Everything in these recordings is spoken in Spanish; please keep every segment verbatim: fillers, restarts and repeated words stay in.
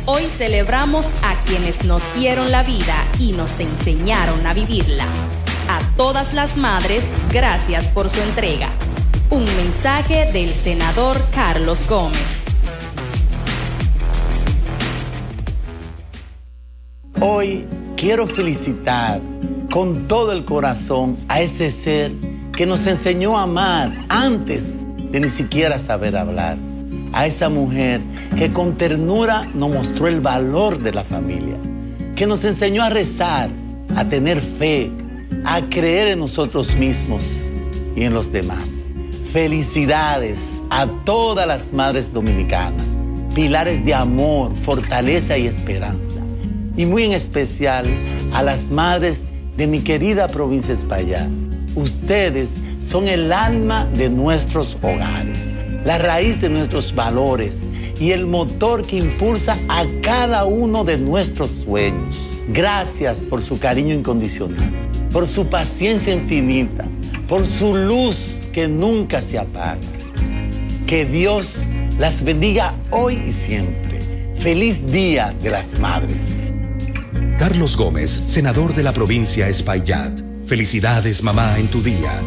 Hoy celebramos a quienes nos dieron la vida y nos enseñaron a vivirla. A todas las madres, gracias por su entrega. Un mensaje del senador Carlos Gómez. Hoy quiero felicitar con todo el corazón a ese ser que nos enseñó a amar antes de ni siquiera saber hablar. A esa mujer que con ternura nos mostró el valor de la familia, que nos enseñó a rezar, a tener fe, a creer en nosotros mismos y en los demás. Felicidades a todas las madres dominicanas, pilares de amor, fortaleza y esperanza. Y muy en especial a las madres de mi querida provincia Espaillat. Ustedes son el alma de nuestros hogares, la raíz de nuestros valores y el motor que impulsa a cada uno de nuestros sueños. Gracias por su cariño incondicional, por su paciencia infinita, por su luz que nunca se apaga. Que Dios las bendiga hoy y siempre. Feliz Día de las Madres. Carlos Gómez, senador de la provincia Espaillat. Felicidades, mamá, en tu día.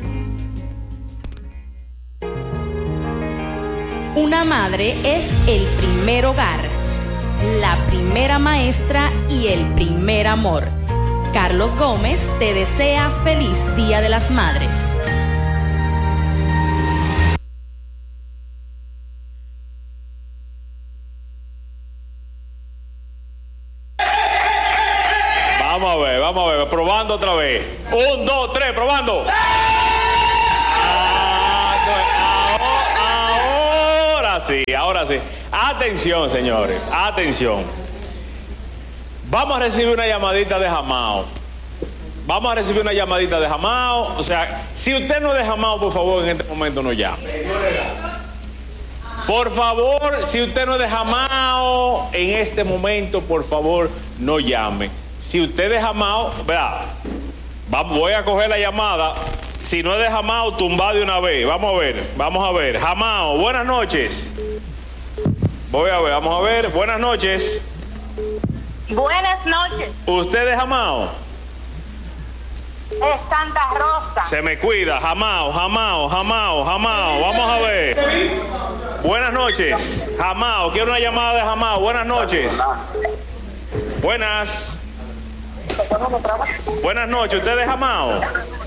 Una madre es el primer hogar, la primera maestra y el primer amor. Carlos Gómez te desea feliz Día de las Madres. Vamos a ver, vamos a ver, probando otra vez. Un, dos, tres, probando. Ahora sí, ahora sí. Atención, señores, atención. Vamos a recibir una llamadita de Jamao. Vamos a recibir una llamadita de Jamao. O sea, si usted no es de Jamao, por favor, en este momento no llame. Por favor, si usted no es de Jamao, en este momento, por favor, no llame. Si usted es de Jamao, vea, voy a coger la llamada. Si no es de Jamao, tumba de una vez. Vamos a ver, vamos a ver. Jamao, buenas noches. Voy a ver, vamos a ver. Buenas noches. Buenas noches. ¿Usted es Jamao? Es Santa Rosa. Se me cuida. Jamao, Jamao, Jamao, Jamao. Vamos a ver. Buenas noches. Jamao, quiero una llamada de Jamao. Buenas noches. Buenas. Buenas noches. ¿Usted es Jamao?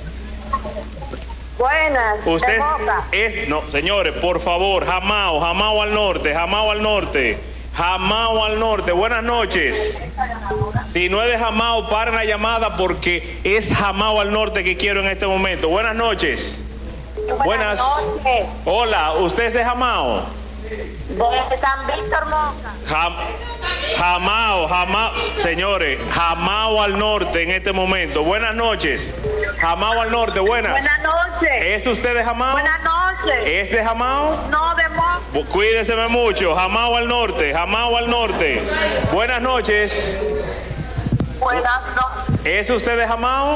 Buenas. Usted es, no, señores, por favor, Jamao, Jamao al norte, Jamao al norte, Jamao al norte. Buenas noches. Si no es de Jamao, paren la llamada porque es Jamao al norte que quiero en este momento. Buenas noches. Buenas. Buenas. Noches. Hola, ¿usted es de Jamao? De San Víctor Moca. Jam, Jamao, Jamao, señores, Jamao al norte en este momento. Buenas noches. Jamao al norte, buenas. Buenas noches. ¿Es usted de Jamao? Buenas noches. ¿Es de Jamao? No, de Moca. Cuídese mucho. Jamao al norte, Jamao al norte. Buenas noches. Buenas noches. ¿Es usted de Jamao?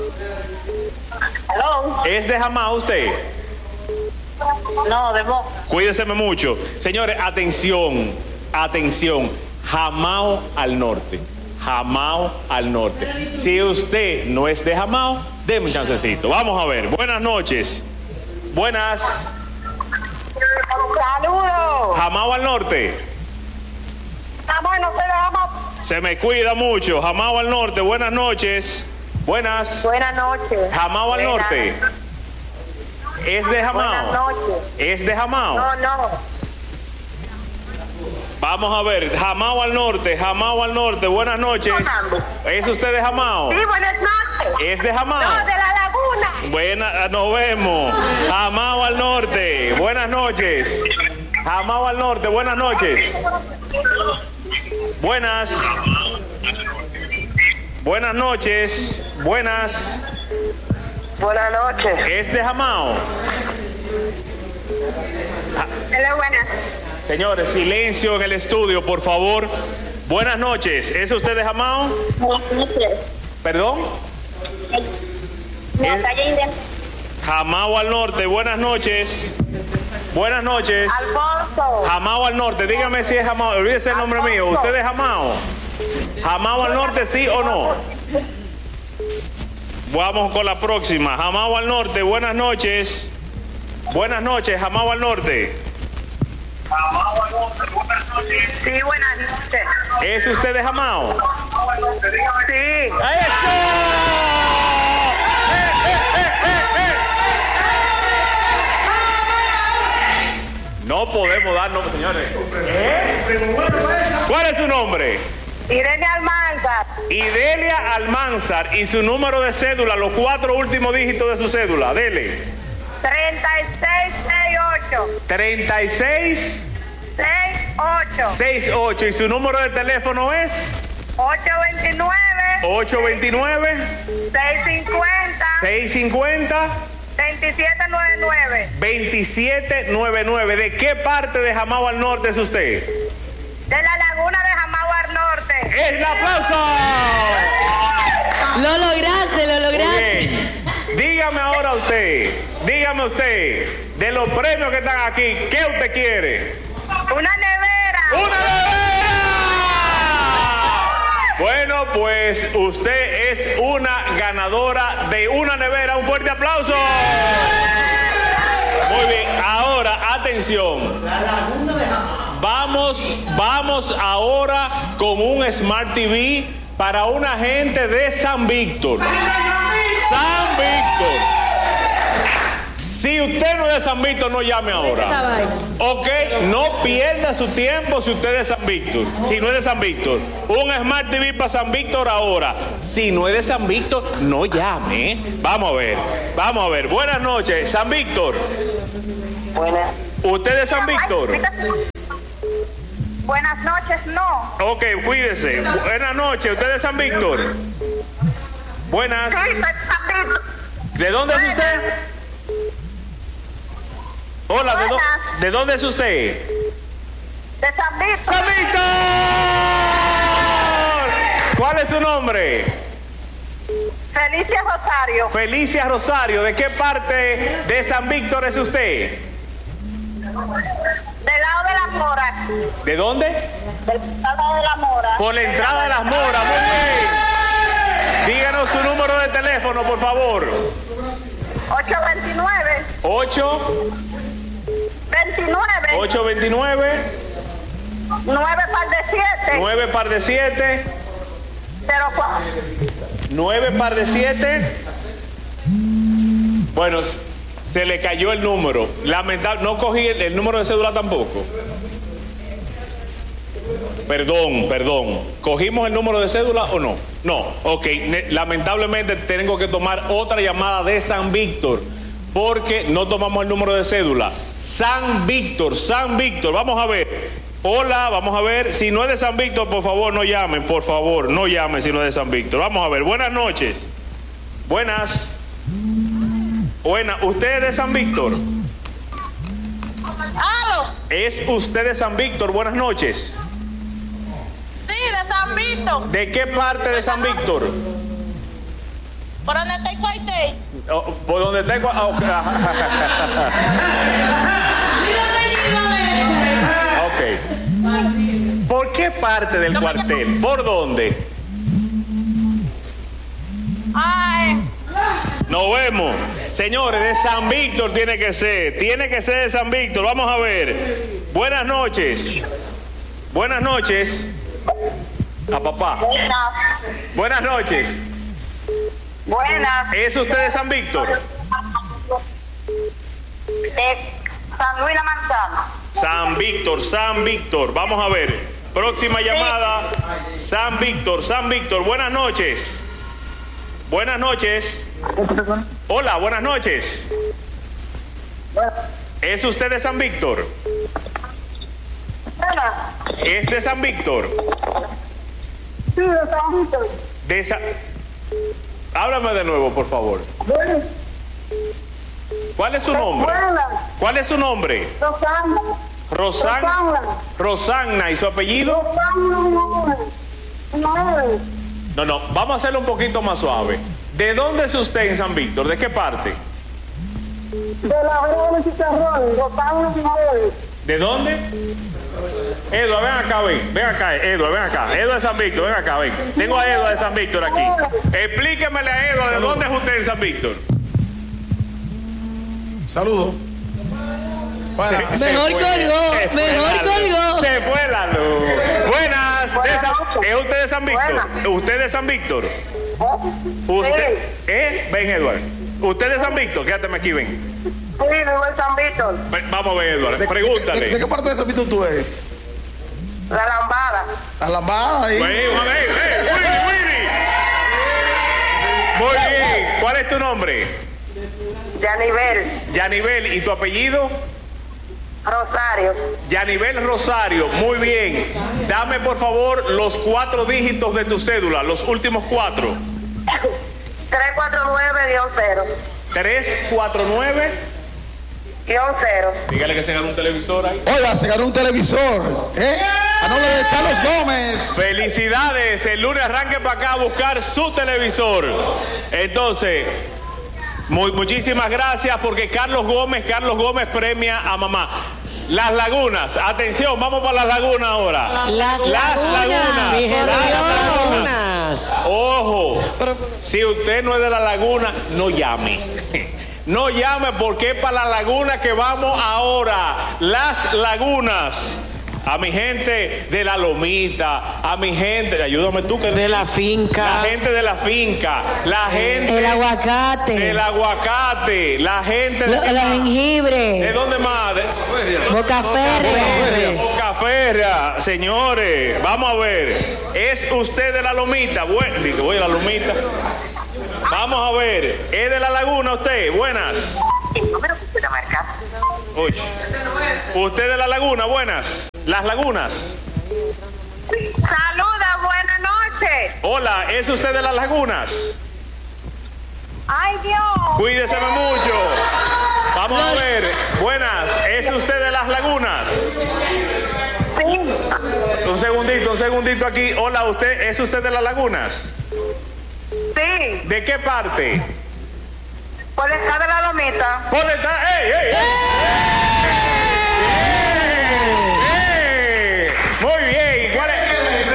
Hello. ¿Es de Jamao usted? No, de Moca. Cuídese mucho. Señores, atención, atención. Jamao al norte. Jamao al norte. Si usted no es de Jamao, déme un chancecito. Vamos a ver. Buenas noches. Buenas. Saludos. Jamao al norte. Ah, bueno, se dejamos. Se me cuida mucho. Jamao al norte. Buenas noches. Buenas. Buenas noches. Jamao al Buenas. norte. ¿Es de Jamao? Buenas noches. ¿Es de Jamao? No, no. Vamos a ver, Jamao al norte, Jamao al norte, buenas noches. ¿Es usted de Jamao? Sí, buenas noches. ¿Es de Jamao? No, de la laguna. Buenas, nos vemos. Jamao al norte, buenas noches. Jamao al norte, buenas noches. Buenas. Buenas noches, buenas. Buenas noches. ¿Es de Jamao? Hola, buenas. Señores, silencio en el estudio, por favor. Buenas noches. ¿Es usted de Jamao? Buenas noches. ¿Perdón? No, Es- calle Inde- Jamao al norte, buenas noches. Buenas noches. Alfonso. Jamao al norte, dígame si es Jamao. Olvídese el nombre mío. ¿Usted es Jamao? ¿Jamao al norte, sí o no? Vamos con la próxima. Jamao al norte, buenas noches. Buenas noches, Jamao al norte. Jamao al norte, buenas noches. Sí, buenas noches. ¿Es usted de Jamao? Sí. ¡Eso! ¡Eh, eh, eh, eh, eh! No podemos dar nombre, señores. ¿Eh? ¿Cuál es su nombre? Irelia Almanzar. Idelia Almanzar. ¿Y su número de cédula, los cuatro últimos dígitos de su cédula? Dele. treinta y seis sesenta y ocho. treinta y seis sesenta y ocho. sesenta y ocho. ¿Y su número de teléfono es? ocho veintinueve. ocho veintinueve. seiscientos cincuenta. seiscientos cincuenta. veintisiete noventa y nueve. veintisiete noventa y nueve. ¿De qué parte de Jamao al norte es usted? De la laguna de Jamao al norte. ¡Es el aplauso! Lo lograste, lo Muy lograste. bien. Dígame ahora usted, dígame usted, de los premios que están aquí, ¿qué usted quiere? Una nevera. ¡Una nevera! Bueno, pues usted es una ganadora de una nevera. Un fuerte aplauso. Muy bien, ahora, atención. Vamos, vamos ahora con un Smart T V para una gente de San Víctor. San Víctor. Si usted no es de San Víctor, no llame ahora. Ok, no pierda su tiempo si usted es de San Víctor. Si no es de San Víctor, un Smart T V para San Víctor ahora. Si no es de San Víctor, no llame. ¿eh? Vamos a ver, vamos a ver. Buenas noches, San Víctor. Buenas. ¿Usted es de San Víctor? Buenas noches, no. Ok, cuídese. Buenas noches, ¿usted es de San Víctor? Buenas. Sí, soy de San Víctor. ¿De dónde es usted? Hola, ¿de, do- ¿de dónde es usted? De San Víctor. ¡San Víctor! ¿Cuál es su nombre? Felicia Rosario. Felicia Rosario. ¿De qué parte de San Víctor es usted? Del lado de las moras. ¿De dónde? Del lado de la mora. Por la entrada de las moras. Muy bien. Díganos su número de teléfono, por favor. ocho veintinueve. ocho veintinueve. ocho veintinueve nueve par de siete. nueve par de siete cero cuatro. nueve par de siete. Bueno, se le cayó el número. Lamentable, no cogí el, el número de cédula tampoco. Perdón, perdón. ¿Cogimos el número de cédula o no? No, ok. Ne- lamentablemente tengo que tomar otra llamada de San Víctor porque no tomamos el número de cédula. San Víctor, San Víctor. Vamos a ver. Hola, vamos a ver. Si no es de San Víctor, por favor, no llamen. Por favor, no llamen si no es de San Víctor. Vamos a ver. Buenas noches. Buenas. Buenas. ¿Usted es de San Víctor? ¡Aló! ¿Es usted de San Víctor? Buenas noches. Sí, de San Víctor. ¿De qué parte de San Víctor? ¿Por dónde está el cuartel? Oh, ¿por dónde está el cua- ah, ok. Ok. ¿Por qué parte del cuartel? ¿Por dónde? Ay, Nos vemos. Señores, de San Víctor tiene que ser. Tiene que ser de San Víctor. Vamos a ver. Buenas noches. Buenas noches. A papá. buenas. Buenas noches. Buenas. ¿Es usted de San Víctor? De San Luis La Manzana. San Víctor, San Víctor. Vamos a ver. Próxima llamada. San Víctor, San Víctor. Buenas noches. Buenas noches. Hola, buenas noches. ¿Es usted de San Víctor? Buenas. ¿Es de San Víctor? Sí, de San Víctor. De Sa- Háblame de nuevo, por favor. Buenas. ¿Cuál es su nombre? Buenas. ¿Cuál es su nombre? Rosana. Rosana. Rosana. ¿Y su apellido? Rosana. No. No, no. Vamos a hacerlo un poquito más suave. ¿De dónde es usted en San Víctor? ¿De qué parte? De la vera de chicharrón, Rosario Jiménez. ¿De dónde? Eduardo, ven acá, ven. Ven acá, Eduardo, ven acá. Eduardo de San Víctor, ven acá, ven. Tengo a Eduardo de San Víctor aquí. Explíquemele a Eduardo de dónde es usted en San Víctor. Saludos. Bueno, Se- se Mejor fue, colgó, se fue mejor la luz. colgó. Se fue la luz. Buenas. de Buenas San- noches. ¿Es usted de San Víctor? Buenas. ¿Usted de San Víctor? ¿Usted? ¿Eh? Ven, Eduardo. ¿Usted de San Víctor? Quédate aquí, ven. Sí, vivo en San Víctor. Ven, vamos a ver, Eduardo. ¿de, Pregúntale. de, de qué parte de San Víctor tú eres? La lambada. La lambada ahí. Ven, ven, ven, Willy, Willy. Muy bien. ¿Cuál es tu nombre? Yanivel. Yanivel. ¿Y tu apellido? Rosario. Yanivel Rosario. Muy bien. Dame, por favor, los cuatro dígitos de tu cédula. Los últimos cuatro. tres cuatro nueve guión cero. tres cuatro nueve. Guión cero. Dígale que se gana un televisor ahí. Oiga, se ganó un televisor. ¿Eh? A nombre de Carlos Gómez. Felicidades, el lunes arranque para acá a buscar su televisor. Entonces, muy, muchísimas gracias porque Carlos Gómez, Carlos Gómez premia a mamá. Las Lagunas, atención, vamos para las Lagunas ahora. Las Lagunas, Lagunas, mi gente, las las Lagunas. Lagunas. Ojo, si usted no es de la Laguna, no llame. No llame porque es para la Laguna que vamos ahora. Las Lagunas. A mi gente de la Lomita, a mi gente, ayúdame tú que De la finca. la gente de la finca, la gente El aguacate. del aguacate, la gente de, Lo- los jengibres. ¿De dónde más? De, Boca férrea. Boca Férrea, señores, vamos a ver. ¿Es usted de la Lomita? Bueno, digo, voy a la Lomita. Vamos a ver, ¿es de la Laguna usted? Buenas. El número que usted marca. Uy. ¿Usted de la Laguna? Buenas. Las Lagunas. Saluda, buenas noches. Hola, ¿es usted de las Lagunas? Ay, Dios. Cuídese mucho. Vamos a ver. Buenas, ¿es usted de las Lagunas? Sí. Un segundito, un segundito aquí. Hola, ¿usted es usted de las Lagunas? Sí. ¿De qué parte? Por el estado de la Lomita. Por el ta- ¡Ey, ey, ey! ¡Ey! Muy bien. ¿Cuál es?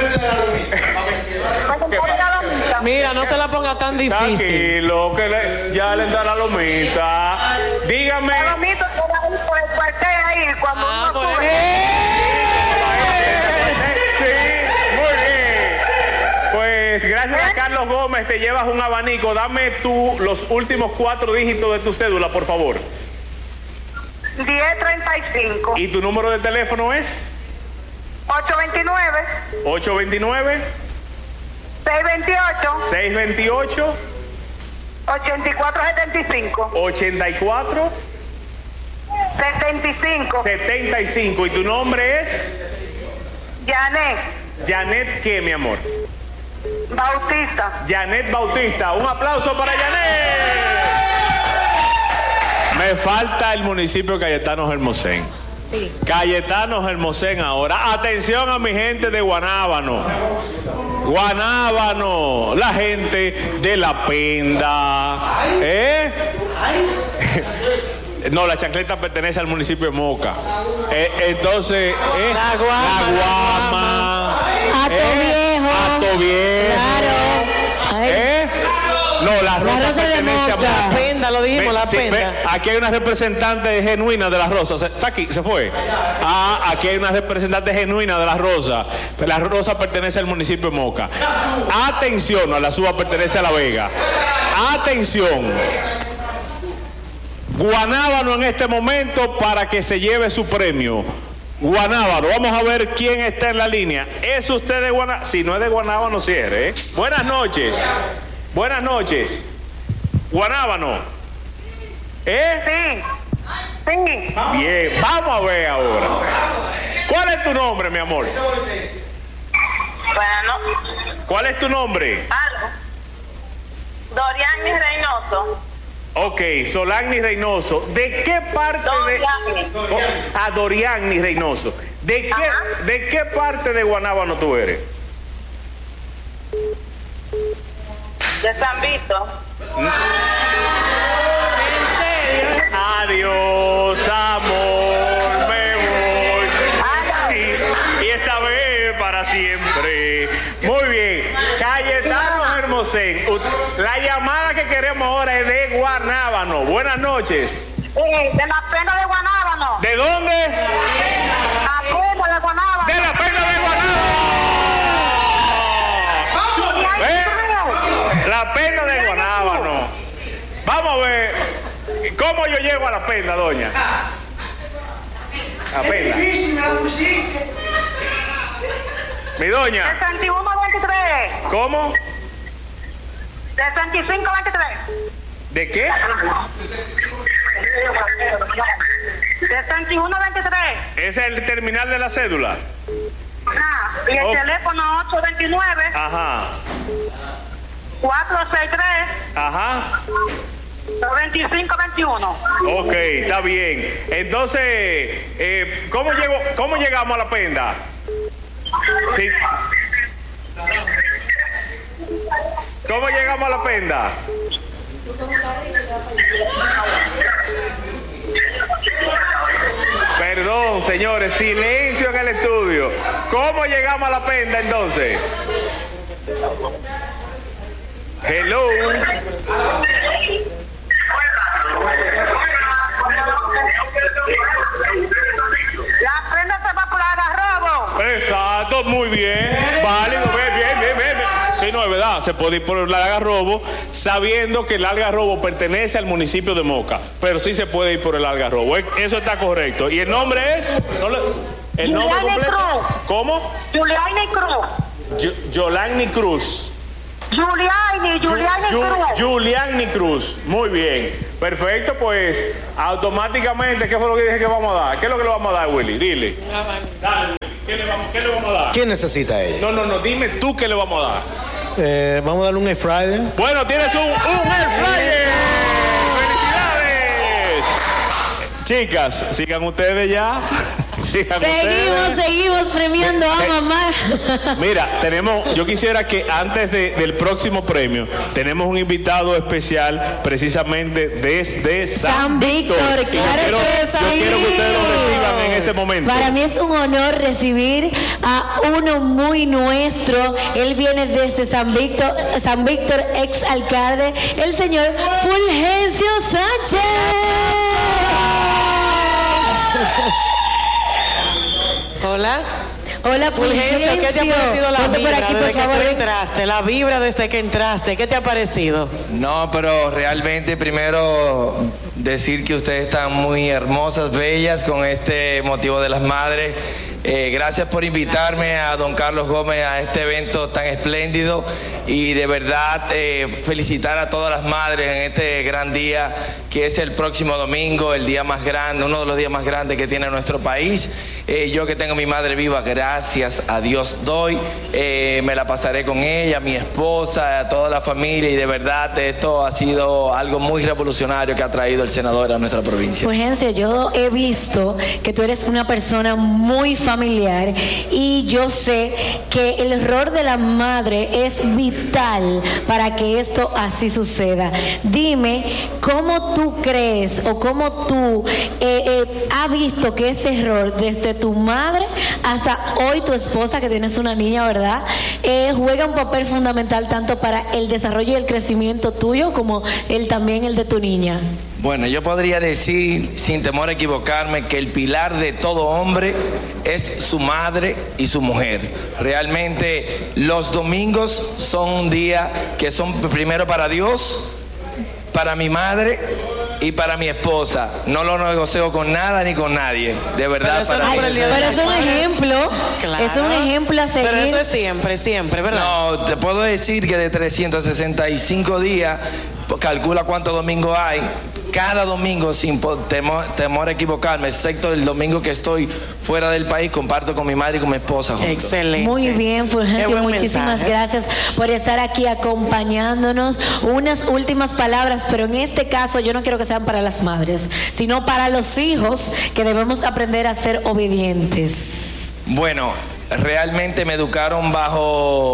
Por el estado de la Lomita. Mira, no se la ponga tan difícil. Tranquilo, que le- ya le da la Lomita. Dígame. La Lomita por ahí, por el cuartel ahí, cuando Ah, uno por sube. Sí, muy bien. Pues gracias a Carlos Gómez te llevas un abanico. Dame tú los últimos cuatro dígitos de tu cédula, por favor. diez treinta y cinco. ¿Y tu número de teléfono es? ocho veintinueve. ocho veintinueve, seis veintiocho. seis veintiocho, ochenta y cuatro setenta y cinco. ochenta y cuatro, setenta y cinco. setenta y cinco. ¿Y tu nombre es? Janet Janet, ¿qué, mi amor? Bautista. Janet Bautista. Un aplauso para Janet. Me falta el municipio de Cayetano Hermosén. Sí. Cayetano Hermosén ahora. Atención a mi gente de Guanábano. Guanábano, la gente de La Penda. ¿Eh? No, la chancleta pertenece al municipio de Moca. Eh, entonces, eh, La Guama, La Guama. Hato eh, Viejo. Hato Viejo. Claro. Ay. ¿Eh? No, la Rosa Rosa de pertenece a Moca. Moca. La Penda, lo dijimos, Ve, la sí, Penda. ve, aquí hay una representante genuina de las Rosas. Está aquí, se fue. Ah, aquí hay una representante genuina de las Rosas. La Rosa pertenece al municipio de Moca. Atención, no, la Suba pertenece a La Vega. Atención. Guanábano en este momento para que se lleve su premio. Guanábano, vamos a ver quién está en la línea. ¿Es usted de Guanábano? Si no es de Guanábano, cierre. ¿eh? Buenas noches. Buenas noches. Guanábano. ¿Eh? Sí. Sí. Bien, vamos a ver ahora. ¿Cuál es tu nombre, mi amor? Bueno, ¿Cuál es tu nombre? algo. Dorian y Reynoso. Ok, Solagni Reynoso. ¿De qué parte de...? Doriani. Oh, a Doriani Reynoso. ¿De qué, Ajá. ¿De qué parte de Guanábano tú eres? De San Vito. ¿En serio? Adiós, amor, me voy. Y, y esta vez para siempre. Muy bien. Cayetano Hermosén. La llamada que queremos ahora es de Guanábano. Buenas noches. Eh, de la pena de Guanábano. ¿De dónde? La pena de Guanábano. De la pena de Guanábano. ¿Eh? La pena de Guanábano. Vamos a ver cómo yo llego a la pena, doña. La pena. Es difícil, me la pusiste. Mi doña. sesenta y uno veintitrés. ¿Cómo? sesenta y cinco veintitrés. ¿De qué? sesenta y uno veintitrés. Ese es el terminal de la cédula. Ajá. Y el Oh. teléfono ocho veintinueve, Ajá. cuatro sesenta y tres, Ajá. veinticinco veintiuno. Ok, está bien. Entonces, eh, ¿cómo, llego, ¿cómo llegamos a la penda? Sí. ¿Cómo llegamos a la penda? Perdón, señores, silencio en el estudio. ¿Cómo llegamos a la penda entonces? Hello. La prenda se va por Algarrobo. Exacto, muy bien. Válido, bien, bien, bien, bien. Sí, no, es verdad, se puede ir por el Algarrobo sabiendo que el Algarrobo pertenece al municipio de Moca, pero sí se puede ir por el Algarrobo. Eso está correcto. ¿Y el nombre es? ¿No le, ¿El nombre Juliani completo? Cruz. ¿Cómo? Juliani Cruz. Yo- Yolani Cruz. Juliani, Juliani Yu- Cruz. Juliani Cruz. Muy bien. Perfecto, pues automáticamente, ¿qué fue lo que dije que vamos a dar? ¿Qué es lo que le vamos a dar, Willy? Dile. Dale, Willy. ¿Qué le vamos, qué le vamos a dar? ¿Qué necesita ella? No, no, no, dime tú qué le vamos a dar. Eh, vamos a darle un air fryer. Bueno, tienes un, un air fryer. ¡Felicidades! Chicas, sigan ustedes ya. Sigan Seguimos, ustedes. seguimos premiando a Eh, mamá. Mira, tenemos, yo quisiera que antes de- del próximo premio, tenemos un invitado especial precisamente desde San, San Víctor, Yo claro quiero- que Yo sí. quiero que ustedes lo reciban en este momento. Para mí es un honor recibir a uno muy nuestro. Él viene desde San Víctor, San Víctor, ex alcalde, el señor Fulgencio Sánchez. Hola. Hola, Fulgencio, ¿qué te ha parecido la Ponte por vibra aquí, por desde que favor. tú entraste? La vibra desde que entraste, ¿qué te ha parecido? No, pero realmente primero decir que ustedes están muy hermosas, bellas con este motivo de las madres. Eh, gracias por invitarme a don Carlos Gómez a este evento tan espléndido y de verdad eh, felicitar a todas las madres en este gran día que es el próximo domingo, el día más grande, uno de los días más grandes que tiene nuestro país. Eh, yo que tengo a mi madre viva, gracias a Dios doy, eh, me la pasaré con ella, mi esposa, a toda la familia y de verdad esto ha sido algo muy revolucionario que ha traído el senador a nuestra provincia. Fulgencio, yo he visto que tú eres una persona muy familiar y yo sé que el rol de la madre es vital para que esto así suceda. Dime, ¿cómo tú crees o cómo tú eh, eh, has visto que ese rol desde tu madre hasta hoy tu esposa, que tienes una niña, ¿verdad? Eh, juega un papel fundamental tanto para el desarrollo y el crecimiento tuyo como el también el de tu niña? Bueno, yo podría decir, sin temor a equivocarme, que el pilar de todo hombre es su madre y su mujer. Realmente los domingos son un día que son primero para Dios, para mi madre y para mi esposa. No lo negocio con nada ni con nadie. De verdad, Pero eso para no mí por el día de Pero las es un madres. ejemplo, Claro. es un ejemplo a seguir. Pero eso es siempre, siempre, ¿verdad? No, te puedo decir que de trescientos sesenta y cinco días, calcula cuántos domingos hay. Cada domingo, sin po- temor, temor a equivocarme, excepto el domingo que estoy fuera del país, comparto con mi madre y con mi esposa juntos. Excelente. Muy bien, Qué Fulgencio, buen muchísimas mensaje. gracias por estar aquí acompañándonos. Unas últimas palabras, pero en este caso yo no quiero que sean para las madres, sino para los hijos, que debemos aprender a ser obedientes. Bueno, realmente me educaron bajo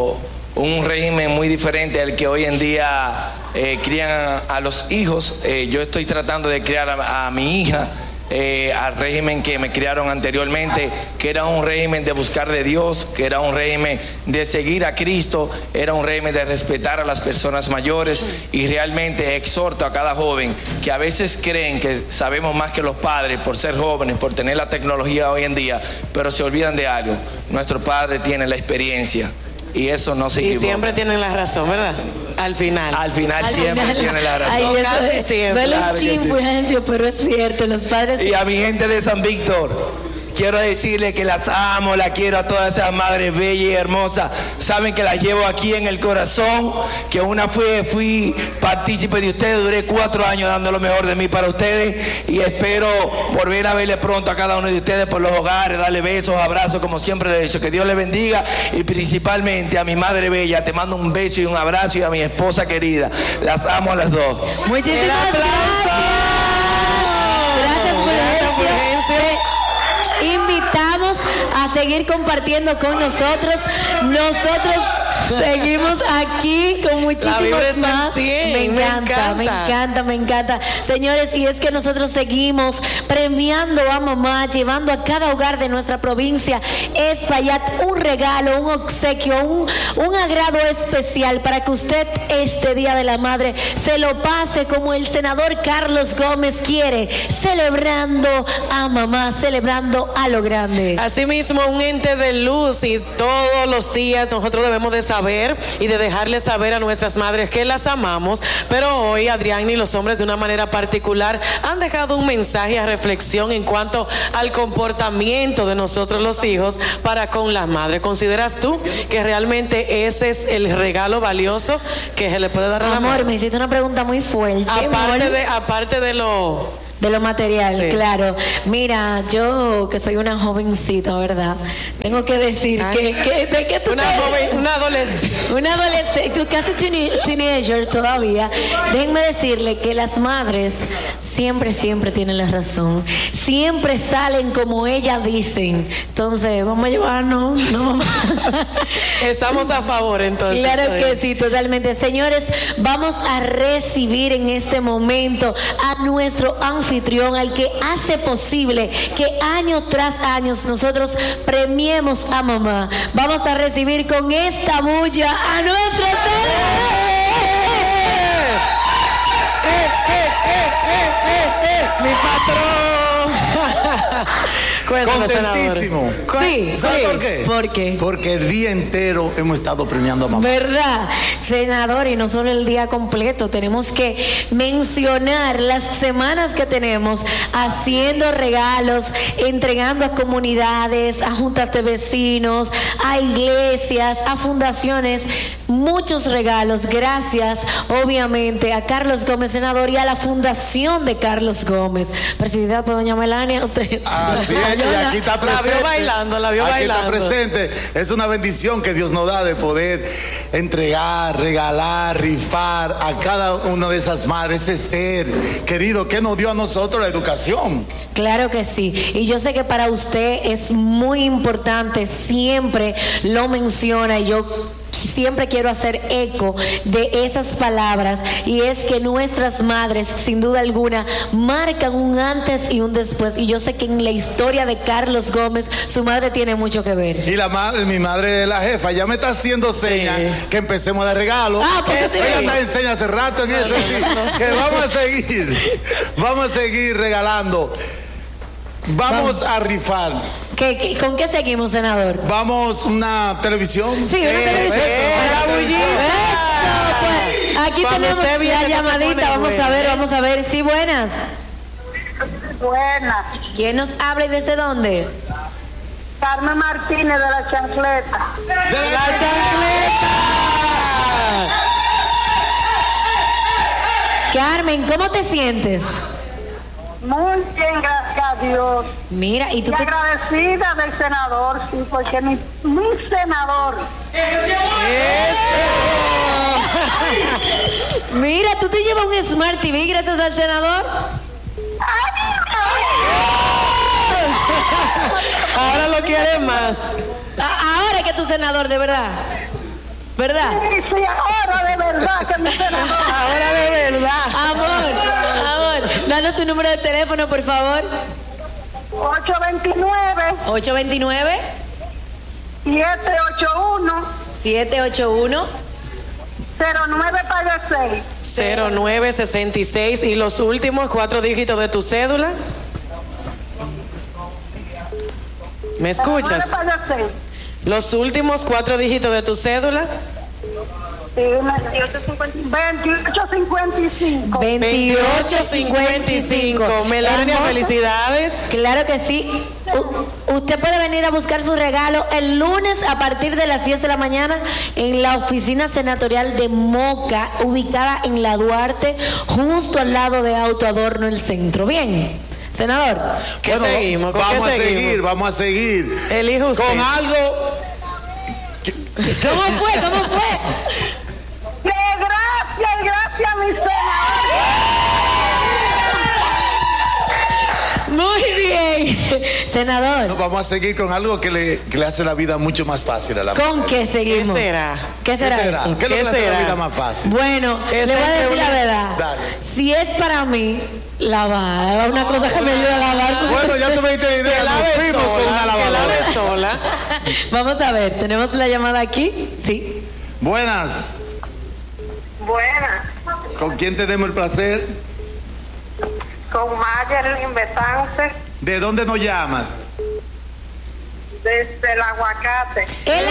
un régimen muy diferente al que hoy en día eh, crían a, a los hijos. Eh, yo estoy tratando de criar a, a mi hija eh, al régimen que me criaron anteriormente, que era un régimen de buscar de Dios, que era un régimen de seguir a Cristo, era un régimen de respetar a las personas mayores. Y realmente exhorto a cada joven que a veces creen que sabemos más que los padres por ser jóvenes, por tener la tecnología hoy en día, pero se olvidan de algo: nuestro padre tiene la experiencia. Y eso no se equivoca. Y siempre tienen la razón, ¿verdad? Al final. Al final Al siempre final. tienen la razón. Ay, eso Casi es- siempre. Duele un Claro que chin, sí. Fulgencio, pero es cierto, los padres... Y a mi gente de San Víctor, quiero decirle que las amo, la quiero a todas esas madres bellas y hermosas. Saben que las llevo aquí en el corazón, que una fui, fui partícipe de ustedes, duré cuatro años dando lo mejor de mí para ustedes, y espero volver a verle pronto a cada uno de ustedes por los hogares, darle besos, abrazos, como siempre le he dicho. Que Dios les bendiga, y principalmente a mi madre bella, te mando un beso y un abrazo, y a mi esposa querida. Las amo a las dos. Muchísimas El aplauso. gracias. Gracias, Fulgencio. Fulgencio. Te invitamos a seguir compartiendo con nosotros. Nosotros seguimos aquí con La muchísimos vibra está al más. cien, Me me encanta, me encanta. encanta, me encanta. Señores, y es que nosotros seguimos premiando a mamá, llevando a cada hogar de nuestra provincia Espaillat un regalo, un obsequio, un, un agrado especial para que usted este Día de la Madre se lo pase como el senador Carlos Gómez quiere, celebrando a mamá, celebrando a lo grande. Asimismo, un ente de luz, y todos los días nosotros debemos de saber y de dejarles saber a nuestras madres que las amamos. Pero hoy Adrián y los hombres de una manera particular han dejado un mensaje a reflexión en cuanto al comportamiento de nosotros los hijos para con las madres. ¿Consideras tú que realmente ese es el regalo valioso que se le puede dar a la Amor, madre? me hiciste una pregunta muy fuerte. Aparte amor. de, aparte de lo... De lo material, Sí. claro. Mira, yo que soy una jovencita, ¿verdad? Tengo que decir Ay. que, que, de que tú Una te- joven, una adolescente. Una adolescente, casi teeni- teenager todavía. Déjenme decirle que las madres siempre, siempre tienen la razón. Siempre salen como ellas dicen. Entonces, vamos a llevarnos, no vamos Estamos a favor, entonces. Claro hoy. que sí, totalmente. Señores, vamos a recibir en este momento a nuestro anfitrión, al que hace posible que año tras año nosotros premiemos a mamá. Vamos a recibir con esta bulla a nuestro Mi patrón. Cuéntanos, Contentísimo. senador. Sí, ¿Sabe sí. por qué? ¿Por qué? Porque el día entero hemos estado premiando a mamá. ¿Verdad? Senador, y no solo el día completo, tenemos que mencionar las semanas que tenemos haciendo regalos, entregando a comunidades, a juntas de vecinos, a iglesias, a fundaciones, muchos regalos, gracias obviamente a Carlos Gómez, senador, y a la fundación de Carlos Gómez, presidida por doña Melania. Usted, Así es, y aquí está La presente. vio bailando, la vio aquí bailando. está presente. Es una bendición que Dios nos da de poder entregar, regalar, rifar a cada una de esas madres, ese ser querido que nos dio a nosotros la educación. Claro que sí, y yo sé que para usted es muy importante, siempre lo menciona, y yo siempre quiero hacer eco de esas palabras, y es que nuestras madres, sin duda alguna, marcan un antes y un después, y yo sé que en la historia de Carlos Gómez su madre tiene mucho que ver. Y la madre, mi madre es la jefa, ya me está haciendo señas que empecemos a dar regalos. Ah, porque sí. Ella está en señas hace rato en eso, así que vamos a seguir, vamos a seguir regalando. Vamos a rifar. ¿Qué, qué- con qué seguimos, senador? Vamos una televisión. Sí, una televisión. la Eso, pues, aquí Cuando tenemos usted viene la que se llamadita, pone vamos buena, a ver, ¿eh? vamos a ver, sí, buenas. Buena. ¿Quién nos habla y desde dónde? Carmen Martínez de la Chancleta. La chancleta. Carmen, ¿cómo te sientes? Muy bien, gracias a Dios. Mira, y tú Y te... agradecida del senador, sí, porque mi, mi senador. Mira, tú te llevas un Smart T V gracias al senador. Ahora lo quiere más. A- Ahora que tu senador, de verdad. ¿verdad? Sí, sí, ahora de verdad que mi senador. Ahora de verdad. Amor, amor, danos tu número de teléfono, por favor. ocho dos nueve, ocho dos nueve, siete ocho uno, siete ocho uno, cero nueve paga seis. cero nueve sesenta y seis y los últimos cuatro dígitos de tu cédula. ¿Me escuchas? cero nueve paga seis. Los últimos cuatro dígitos de tu cédula. Sí, veintiocho cincuenta y cinco. veintiocho cincuenta y cinco. Melania, Hermosa. felicidades. Claro que sí. U- usted puede venir a buscar su regalo el lunes a partir de las diez de la mañana en la oficina senatorial de Moca, ubicada en la Duarte, justo al lado de Autoadorno El Centro. Bien, senador. ¿Qué Bueno, seguimos? ¿Con vamos qué a seguimos? seguir, vamos a seguir. Elija usted. Con algo. ¿Cómo fue? ¿Cómo fue? ¡Qué gracias, gracias, mi senador! Muy bien. Senador, No, vamos a seguir con algo que le, que le hace la vida mucho más fácil a la ¿con mujer. qué seguimos? ¿Qué será? ¿Qué será, ¿Qué será? eso? ¿Qué es lo que ¿Qué le hace la será? vida más fácil? Bueno, Esta le voy a es decir la una- verdad. Dale. Si es para mí, lavar, una cosa que me ayuda a lavar. Bueno, ya tú me diste la idea. Que Nos lave fuimos con una sola, que lavadora. lave sola. Vamos a ver, ¿tenemos la llamada aquí? Sí. Buenas. Buenas, ¿Con quién tenemos el placer? con Mayerlin Betance, ¿De dónde nos llamas? desde el aguacate. ¡El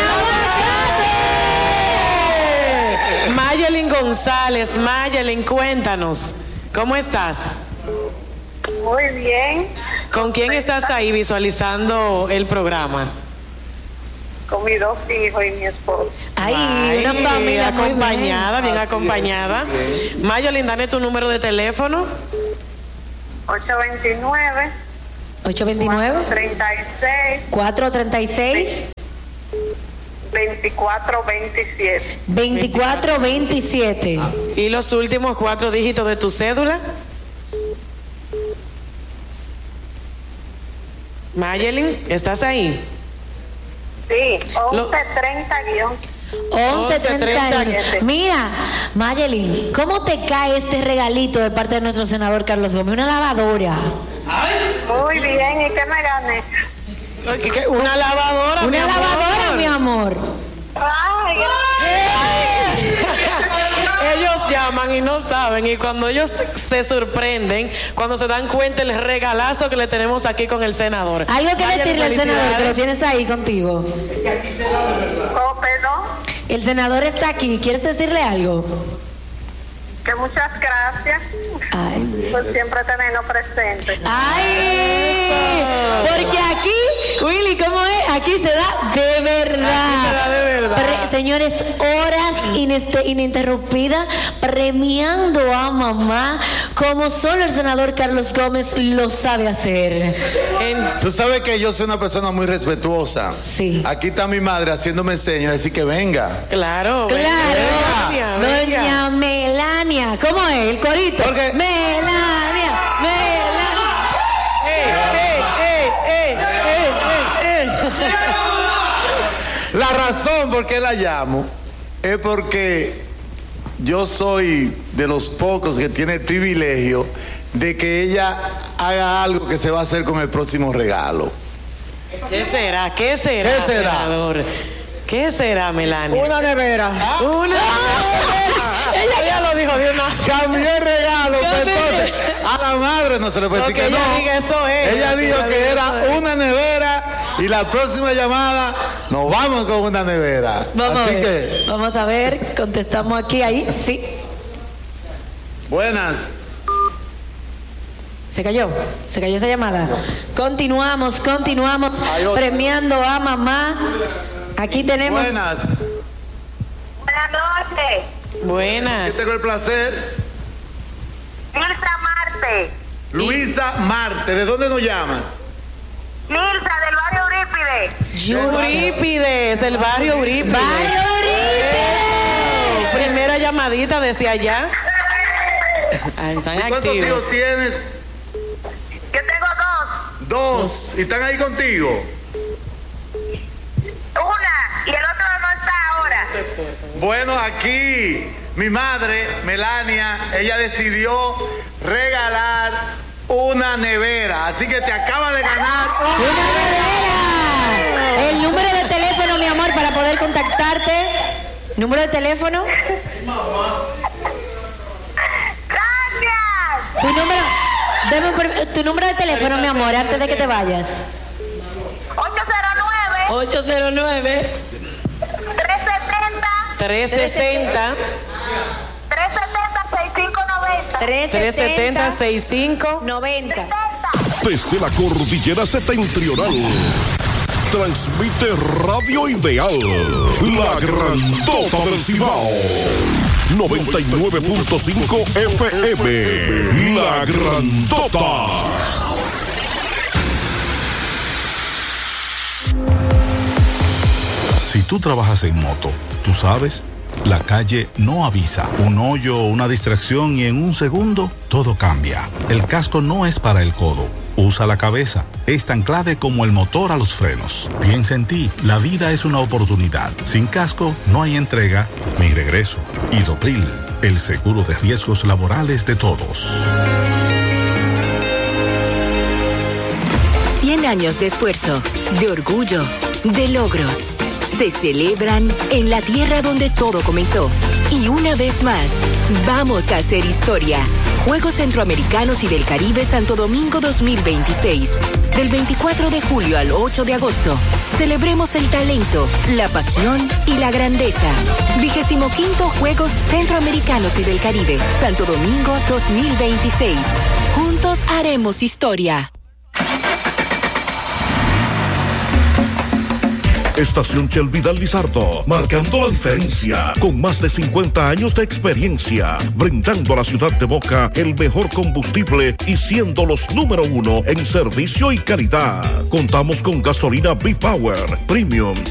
aguacate! Mayelin González, Mayelin, cuéntanos, ¿cómo estás? Muy bien, ¿Con quién estás ahí visualizando el programa? con mis dos hijos y mi esposo. Ay, Ay, una familia muy acompañada, bien Así es, acompañada. muy Mayelin, dame tu número de teléfono. ocho dos nueve, ocho dos nueve, treinta y seis, cuatro tres seis, veinticuatro veintisiete. veinticuatro veintisiete. ¿Y los últimos cuatro dígitos de tu cédula? Mayelin, ¿estás ahí? Sí, Lo- once treinta guión. once treinta. once Mira, Mayelin, ¿cómo te cae este regalito de parte de nuestro senador Carlos Gómez? Una lavadora. Muy bien, ¿y qué me gané? ¿Qué? Una lavadora, mi Una amor. lavadora, mi amor. Ay, Ellos llaman y no saben, y cuando ellos se sorprenden, cuando se dan cuenta el regalazo que le tenemos aquí con el senador. Algo que Mayelin, decirle al senador, que lo felicidades. tienes ahí contigo. oh, perdón, El senador está aquí, ¿quieres decirle algo? que muchas gracias Ay. por siempre tenernos presente. ¡Ay! Porque aquí, Willy, ¿cómo es? Aquí se da de verdad. Aquí se da de verdad. Pre- señores, horas ineste- ininterrumpidas premiando a mamá como solo el senador Carlos Gómez lo sabe hacer. En- Tú sabes que yo soy una persona muy respetuosa. Sí. Aquí está mi madre haciéndome señas, decir que venga. claro, Claro, venga, venga. doña Melania. ¿Cómo es? El corito. Porque- Melania, Melania. ¡Ey, ey, ey, ey, ey, ey! La razón por qué la llamo es porque yo soy de los pocos que tiene el privilegio de que ella haga algo que se va a hacer con el próximo regalo. ¿Qué será? ¿Qué será, ¿Qué será? senador? ¿Qué será, Melania? Una nevera. Una. Ella ya lo dijo de una. Cambió el regalo, pues, Cambió. entonces a la madre no se le puede Lo decir que que ella no. diga, eso es. Ella Lo que dijo ella que diga, era eso es. una nevera y la próxima llamada nos vamos con una nevera. Vamos Así a ver. que, Vamos a ver, contestamos aquí, ahí, sí. buenas. Se cayó, se cayó esa llamada. Continuamos, continuamos Hay otra. premiando a mamá. Aquí tenemos. Buenas. Buenas noches, Buenas. Tengo el placer. Mirza Marte, Luisa Marte, ¿de dónde nos llama? Mirza del barrio Eurípides. Eurípides, el barrio Eurípides. ¡Barrio Eurípides! Primera llamadita desde allá. Ay, están ¿Y cuántos activos. hijos tienes? Yo tengo dos, Dos. ¿Y están ahí contigo? una y el otro no está ahora. Bueno, aquí mi madre, Melania, ella decidió regalar una nevera. Así que te acaba de ganar una, una nevera. El número de teléfono, mi amor, para poder contactarte. ¿Número de teléfono? Gracias. Tu número, deme un, tu número de teléfono, mi amor, antes de que te vayas. ocho cero nueve. ocho cero nueve. tres setenta. tres sesenta. tres setenta, sesenta y cinco noventa. tres setenta, sesenta y cinco noventa. Desde la cordillera septentrional, transmite Radio Ideal, la grandota del Cibao. noventa y nueve punto cinco F M, la grandota. Si tú trabajas en moto, tú sabes, la calle no avisa. Un hoyo o una distracción y en un segundo todo cambia. El casco no es para el codo. Usa la cabeza. Es tan clave como el motor a los frenos. Piensa en ti. La vida es una oportunidad. Sin casco no hay entrega ni regreso. Idopril, el seguro de riesgos laborales de todos. cien años de esfuerzo, de orgullo, de logros. Se celebran en la tierra donde todo comenzó. Y una vez más, vamos a hacer historia. Juegos Centroamericanos y del Caribe Santo Domingo dos mil veintiséis. Del veinticuatro de julio al ocho de agosto. Celebremos el talento, la pasión y la grandeza. Vigésimo quinto Juegos Centroamericanos y del Caribe Santo Domingo dos mil veintiséis. Juntos haremos historia. Estación Shell Vidal Lizardo, marcando la diferencia, con más de cincuenta años de experiencia, brindando a la ciudad de Moca el mejor combustible y siendo los número uno en servicio y calidad. Contamos con gasolina B-Power, Premium,